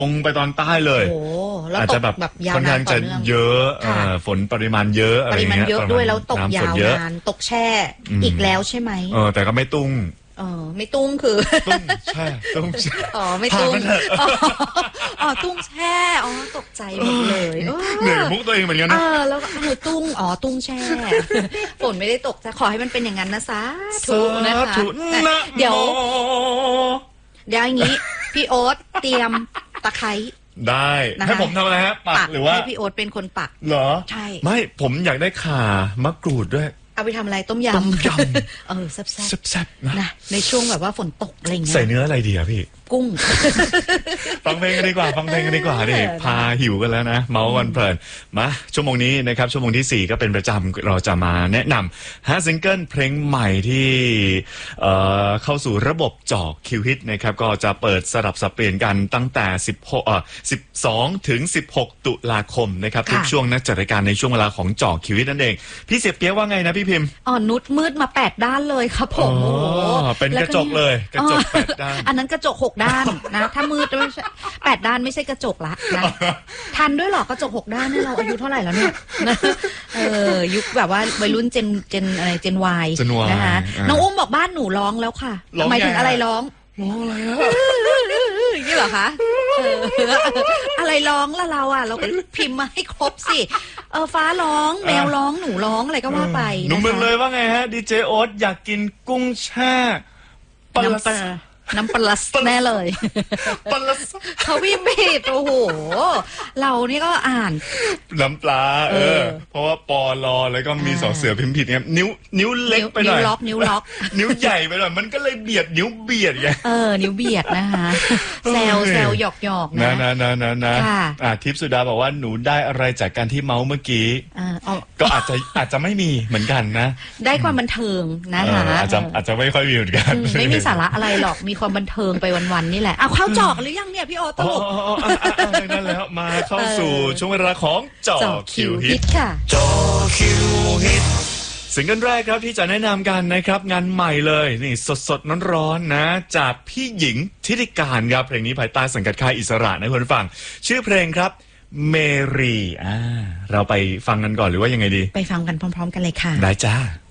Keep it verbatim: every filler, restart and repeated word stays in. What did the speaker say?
ลงไปตอนใต้เลยโอ้แล้วอาจตจะกแบบแบบยาค่วอนนาข้าน งต่จะอเนื่องเยอะค่ะฝนปริมาณเยอะอะไรปริมาณเงี้ยเยอะด้วยแล้วตกน้ำยาฝนวเยอะนานตกแช่อืมอีกแล้วใช่ไหมเออแต่ก็ไม่ตุ้งเออไม่ตุ้งคือตุ้งใช่ตุ้งใช่อ๋อไม่ตุ้งผ่านมันเถอะอ๋ออ๋อตุ้งแช่อ๋อตกใจหมดเลยเออเหนื่อยมุกตัวเองเหมือนกันเอนะอแล้วก็อะไรตุ้งอ๋อตุ้งแช่ฝนไม่ได้ตกจะขอให้มันเป็นอย่างนั้นนะสาธุนะคะสาธุนะเดี๋ยวโมเดี๋ยวอย่างนี้พี่โอ๊ตเตรียมตะไคร้ได้นะคะให้ผมทำอะไรฮะปักหรือว่าให้พี่โอ๊ตเป็นคนปักเหรอใช่ไม่ผมอยากได้ข่ามะกรูดด้วยเอาไปทำอะไรต้มยำต้มยำเออแซ่บแซ่บๆนะๆนะในช่วงแบบว่าฝนตกอะไรอย่างเงี้ยใส่เนื้ออะไรดีอะพี่กุ้งฟังเพลงกันดีกว่าฟังเพลงกันดีกว่าดิเออพาหิวกันแล้วนะ เมาส์กันเพลินมาชั่วโมงนี้นะครับชั่วโมงที่สี่ก็เป็นประจำเราจะมาแนะนำห้าซิงเกิลเพลงใหม่ที่เอ่อเข้าสู่ระบบจอกคิวฮิตนะครับก็จะเปิดสลับสับเปลี่ยนกันตั้งแต่สิบหกเอ่อสิบสองถึงสิบหกตุลาคมนะครับทุกช่วงนักจัดรายการในช่วงเวลาของจอกคิวฮิตนั่นเองพี่เสียเปียกว่าไงนะพี่พิมพ์อ่อนนุชมืดมาแปดด้านเลยครับผมโอ้โหเป็นกระจกเลยกระจกแปดด้านอันนั้นกระจกหกด้านนะถ้ามืดไม่ใช่แปดด้านไม่ใช่กระจกละนะทันด้วยเหรอกระจกหกด้านเนี่ยเราอายุเท่าไหร่แล้วเนี่ยนะเออยุคแบบว่าวัยรุ่นเจนเจนอะไรเจนวาย Gen Y นะคะอ่าน้องอุ้มบอกบ้านหนูร้องแล้วค่ะร้องหมายถึงไงอะไรร้องร้องอะไรอะอย่างนี้เหรอคะเอออะไรร้องละเราอ่ะ เราก็พิมพ์มาให้ครบสิเออฟ้าร้องแมวร้องหนูร้องอะไรก็ว่าไปหนุ่มนะคะเมืองเลยว่าไงฮะดีเจโอ๊ตอยากกินกุ้งแช่ปลาน้ำปลาน้ำปลาแน่เลยปลาเขาพิมพ์ผิดโอ้โห เรานี่ก็อ่านน้ำปลาเอเอออเพราะว่าปอลอแล้วก็มีอ่าสอเสือพิมพ์ผิดเนี่ยนิ้วนิ้วเล็กนิ้วไปหน่อยนิ้วล็อกนิ้วล็อกนิ้วใหญ่ไปหน่อยมันก็เลยเบียดนิ้วเบียดไงเออ นิ้วเบียดนะคะแซวแซวหยอกหยอกนะนะนะนะนะนะค่ะอ่าทิพย์สุดาบอกว่าหนูได้อะไรจากการที่เมาส์เมื่อกี้อ่าเอาก็อาจจะอาจจะไม่มีเหมือนกันนะได้ความบันเทิงนะเอคะออาจจะอาจจะไม่ค่อยมีเหมือนกันอืมไม่มีสาระอะไรหรอกมีความบันเทิงไปวันๆนี่แหละเอาเข้าจอกหรือยังเนี่ยพี่โอตอ๋ลอก อ๋ออ๋ออ่ะอ่ะอ่ะนั่นแล้วมาเข้าสู่ช่วงเวลาของจอจอกคิคิววฮิฮิตตค่ะจอคิวฮิตซิงเกิลแรกครับที่จะแนะนำกันนะครับงานใหม่เลยนี่สดสดๆร้อนๆนะจากพี่หญิงทิติการครับเพลงนี้ภายใต้สังกัดค่ายอิสระนะคุณผู้ฟังชื่อเพลงครับเมรีอ่าเราไปฟังกันก่อนหรือว่ายังไงดีไปฟังกันพร้อมๆกันเลยค่ะได้จ้า